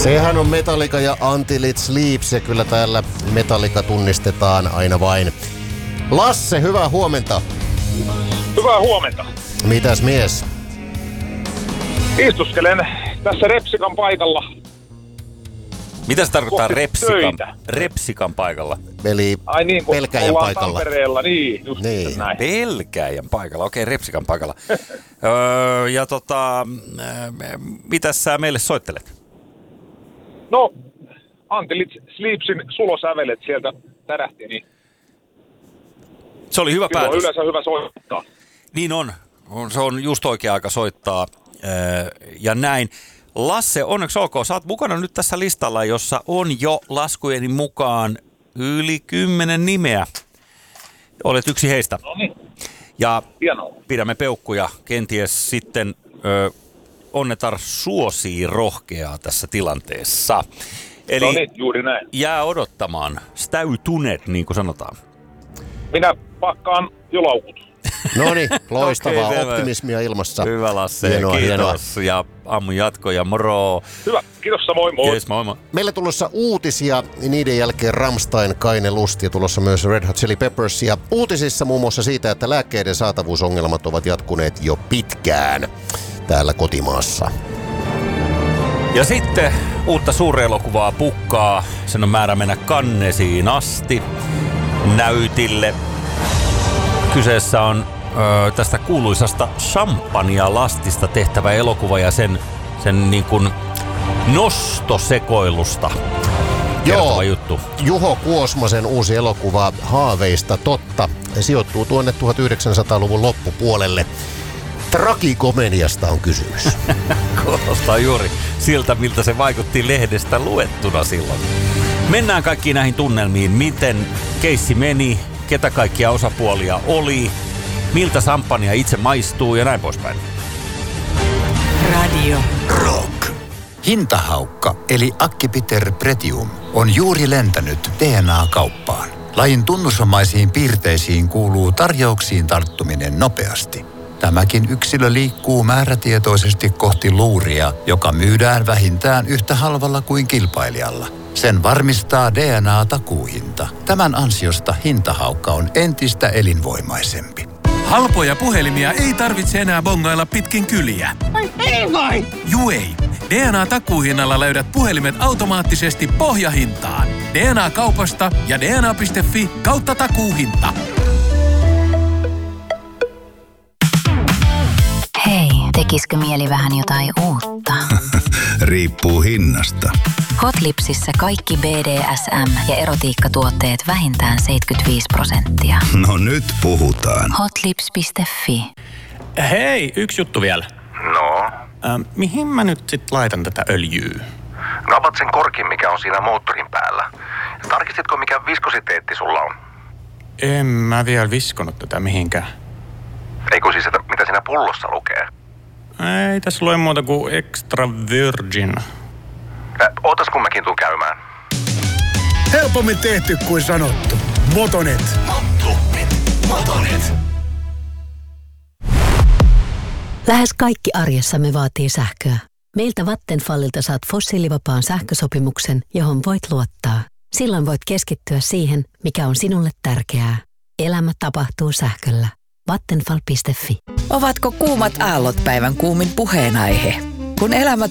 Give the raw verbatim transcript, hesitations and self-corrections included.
Sehän on Metallica ja Until It Sleeps ja kyllä täällä Metallica tunnistetaan aina vain. Lasse, hyvää huomenta. Hyvää huomenta. Mitäs mies? Istuskelen tässä Repsikan paikalla. Mitä se tarkoittaa repsikan, töitä. repsikan paikalla? Eli Ai niin, kun Pelkäjän ollaan paikalla. Tampereella, niin, just Niin. näin. Pelkäjän paikalla, okei, repsikan paikalla. öö, ja tota, mitäs sä meille soittelet? No, Until It Sleepsin sulosävelet sieltä tärähti, niin Se oli hyvä silloin on päätös. yleensä hyvä soittaa. Niin on. on. Se on just oikea aika soittaa öö, ja näin. Lasse, onneksi olkoon. Sä oot mukana nyt tässä listalla, jossa on jo laskujeni mukaan yli kymmenen nimeä. Olet yksi heistä. No niin, Ja hienoa. pidämme peukkuja. Kenties sitten ö, Onnetar suosii rohkeaa tässä tilanteessa. Eli No niin, juuri näin. jää odottamaan. Stäytunet, niin kuin sanotaan. Minä pakkaan jo laukut. No niin, loistavaa. Okei, hyvä. Optimismia ilmassa. Hyvä Lasse, Hienoa, kiitos. hienoa. Ja aamun jatkoja, moro. Hyvä, kiitos samoin, moi. Jees, moi moi. Meillä tulossa uutisia, niiden jälkeen Rammstein, Kaine Lust ja tulossa myös Red Hot Chili Peppers. Ja uutisissa muun muassa siitä, että lääkkeiden saatavuusongelmat ovat jatkuneet jo pitkään täällä kotimaassa. Ja sitten uutta suurelokuvaa pukkaa. Sen on määrä mennä Cannesiin asti näytille. Kyseessä on ö, tästä kuuluisasta champagne-lastista tehtävä elokuva ja sen, sen niin kuin nostosekoilusta kertova juttu. Juho Kuosmasen uusi elokuva Haaveista totta sijoittuu tuonne tuhatyhdeksänsataaluvun loppupuolelle. Tragikomediasta on kysymys. Kuulostaa juuri siltä, miltä se vaikutti lehdestä luettuna silloin. Mennään kaikkiin näihin tunnelmiin. Miten keissi meni, ketä kaikkia osapuolia oli, miltä samppania itse maistuu ja näin poispäin. Radio Rock. Hintahaukka eli Acipiter pretium on juuri lentänyt D N A-kauppaan. Lajin tunnusomaisiin piirteisiin kuuluu tarjouksiin tarttuminen nopeasti. Tämäkin yksilö liikkuu määrätietoisesti kohti luuria, joka myydään vähintään yhtä halvalla kuin kilpailijalla. Sen varmistaa D N A-takuuhinta. Tämän ansiosta hintahaukka on entistä elinvoimaisempi. Halpoja puhelimia ei tarvitse enää bongailla pitkin kyliä. Ai ei vai! Juu ei. D N A-takuuhinnalla löydät puhelimet automaattisesti pohjahintaan. D N A-kaupasta ja D N A piste fi kautta takuuhinta. Hei, tekisikö mieli vähän jotain uutta? Riippuu hinnasta. Hotlipsissä kaikki B D S M- ja erotiikkatuotteet vähintään seitsemänkymmentäviisi prosenttia. No nyt puhutaan. Hotlips piste fi. Hei, yksi juttu vielä. No? Ähm, mihin mä nyt sit laitan tätä öljyä? No avat sen korkin, mikä on siinä moottorin päällä. Tarkistitko, mikä viskositeetti sulla on? En mä vielä viskonut tätä mihinkään. Eikö siis, että mitä siinä pullossa lukee? Ei tässä lue muuta kuin extra virgin. Äh, ootas kun mäkin tuun käymään. Helpommin tehty kuin sanottu. Motonet. Motonet. Lähes kaikki arjessamme vaatii sähköä. Meiltä Vattenfallilta saat fossiilivapaan sähkösopimuksen, johon voit luottaa. Silloin voit keskittyä siihen, mikä on sinulle tärkeää. Elämä tapahtuu sähköllä. Vattenfall piste fi. Ovatko kuumat aallot päivän kuumin puheenaihe? Kun elämä